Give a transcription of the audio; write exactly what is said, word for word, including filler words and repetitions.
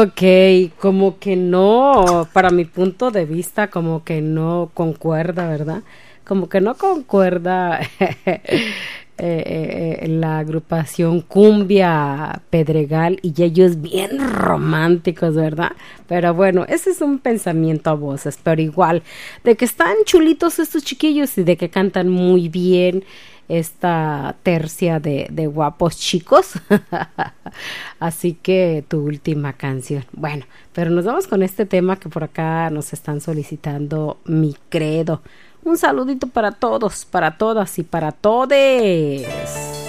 Ok, como que no, para mi punto de vista, como que no concuerda, ¿verdad? Como que no concuerda eh, eh, eh, la agrupación Cumbia Pedregal y ellos bien románticos, ¿verdad? Pero bueno, ese es un pensamiento a voces, pero igual, de que están chulitos estos chiquillos y de que cantan muy bien esta tercia de, de guapos chicos. Así que tu última canción. Bueno, pero nos vamos con este tema que por acá nos están solicitando mi credo. Un saludito para todos, para todas y para todes.